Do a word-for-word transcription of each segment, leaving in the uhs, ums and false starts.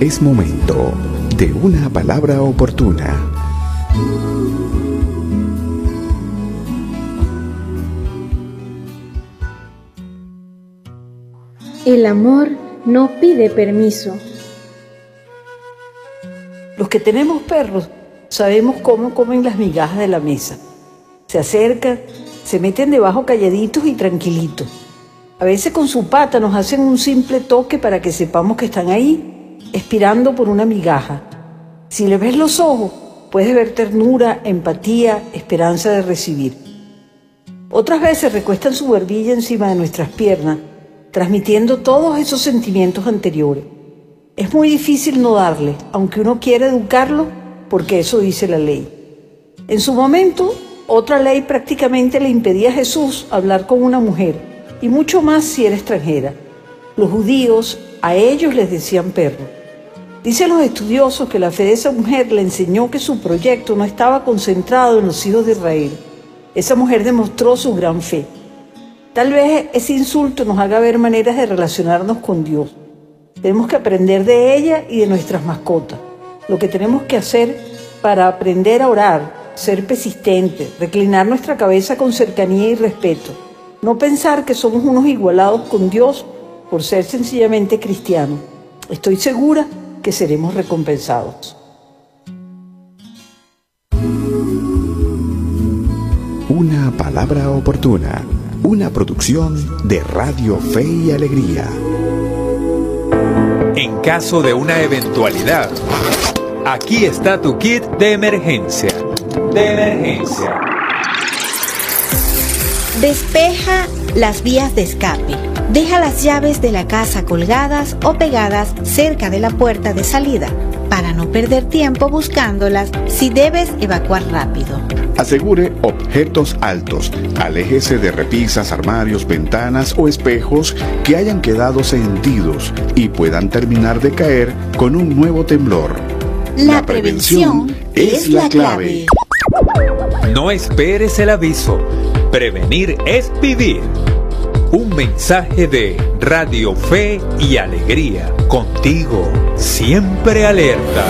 Es momento de una palabra oportuna. El amor no pide permiso. Los que tenemos perros sabemos cómo comen las migajas de la mesa. Se acercan, se meten debajo calladitos y tranquilitos. A veces con su pata nos hacen un simple toque para que sepamos que están ahí, expirando por una migaja. Si le ves los ojos, puedes ver ternura, empatía, esperanza de recibir. Otras veces recuestan su barbilla encima de nuestras piernas, transmitiendo todos esos sentimientos anteriores. Es muy difícil no darle, aunque uno quiera educarlo, porque eso dice la ley. En su momento, otra ley prácticamente le impedía a Jesús hablar con una mujer, y mucho más si era extranjera. Los judíos, a ellos les decían perro. Dicen los estudiosos que la fe de esa mujer le enseñó que su proyecto no estaba concentrado en los hijos de Israel. Esa mujer demostró su gran fe. Tal vez ese insulto nos haga ver maneras de relacionarnos con Dios. Tenemos que aprender de ella y de nuestras mascotas. Lo que tenemos que hacer para aprender a orar, ser persistentes, reclinar nuestra cabeza con cercanía y respeto. No pensar que somos unos igualados con Dios por ser sencillamente cristianos. Estoy segura que seremos recompensados. Una palabra oportuna. Una producción de Radio Fe y Alegría. En caso de una eventualidad, aquí está tu kit de emergencia. De emergencia. Despeja las vías de escape. Deja las llaves de la casa colgadas o pegadas cerca de la puerta de salida para no perder tiempo buscándolas si debes evacuar rápido. Asegure objetos altos. Aléjese de repisas, armarios, ventanas o espejos que hayan quedado sentidos y puedan terminar de caer con un nuevo temblor. La, la prevención, prevención es la clave. No esperes el aviso. Prevenir es vivir. Un mensaje de Radio Fe y Alegría. Contigo, siempre alerta.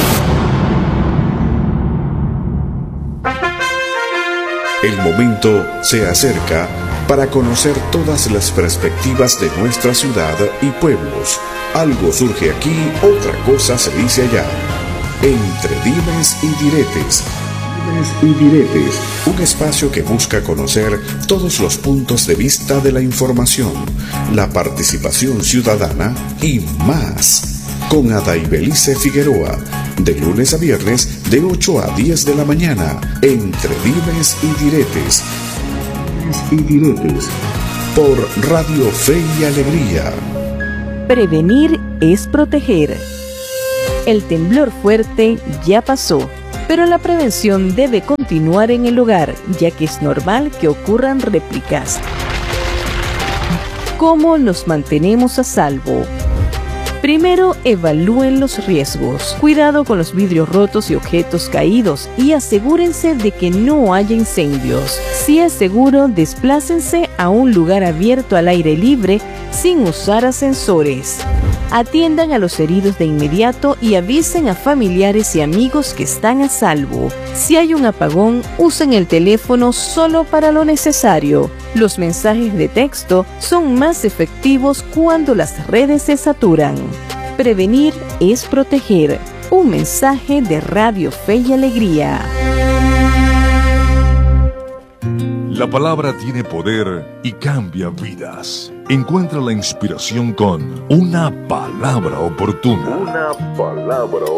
El momento se acerca para conocer todas las perspectivas de nuestra ciudad y pueblos. Algo surge aquí, otra cosa se dice allá. Entre dimes y diretes. Y diretes, un espacio que busca conocer todos los puntos de vista de la información, la participación ciudadana y más. Con Adaibelice Figueroa, de lunes a viernes de ocho a diez de la mañana, entre dimes y diretes. Y diretes, por Radio Fe y Alegría. Prevenir es proteger. El temblor fuerte ya pasó, pero la prevención debe continuar en el hogar, ya que es normal que ocurran réplicas. ¿Cómo nos mantenemos a salvo? Primero, evalúen los riesgos. Cuidado con los vidrios rotos y objetos caídos y asegúrense de que no haya incendios. Si es seguro, desplácense a un lugar abierto al aire libre sin usar ascensores. Atiendan a los heridos de inmediato y avisen a familiares y amigos que están a salvo. Si hay un apagón, usen el teléfono solo para lo necesario. Los mensajes de texto son más efectivos cuando las redes se saturan. Prevenir es proteger. Un mensaje de Radio Fe y Alegría. La palabra tiene poder y cambia vidas. Encuentra la inspiración con una palabra oportuna. Una palabra